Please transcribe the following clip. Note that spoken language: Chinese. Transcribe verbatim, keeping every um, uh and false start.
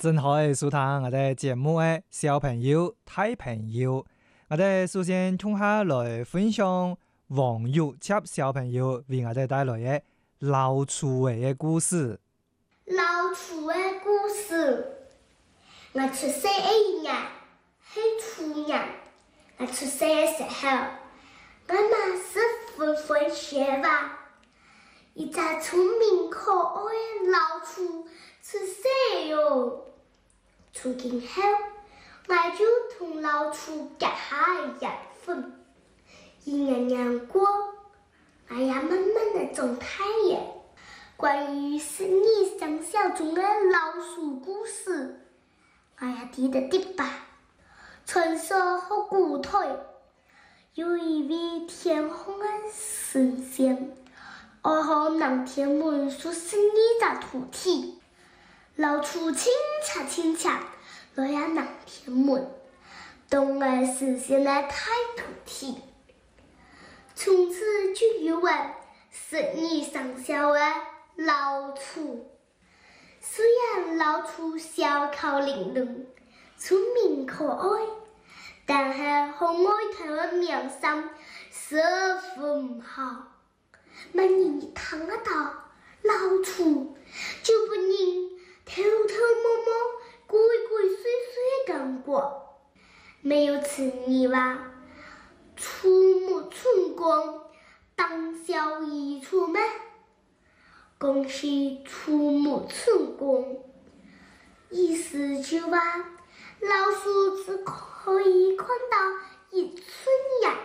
正好嘅收聽我哋節目嘅小朋友、大朋友，我哋首先同下來分享黃玉輯小朋友為我哋帶來嘅老鼠嘅故事。 老鼠嘅故事，我出世嘅日係兔年，我出世嘅時候，我媽是粉粉雪吧，一隻聰明可愛嘅老鼠出世喲。出生後，我就同老鼠結下緣分，一年年過，我也慢慢地長大了。關於十二生肖中的老鼠故事，我也記得啲吧。傳說和古代有一位天空的神仙，愛好南天門所生一隻徒弟。老鼠清查清查，來呀南天門，當了神仙的大徒弟。從此就有了十二生肖的老鼠。雖然老鼠小巧玲瓏、聰明可愛，但係和外頭的名聲十分好。萬人一聽得到老鼠，就不禁偷偷摸摸、鬼鬼祟祟的感覺。沒有此意吧，鼠目寸光，當小一出咩？恭喜鼠目寸光，意思就話老鼠只可以看到一寸眼。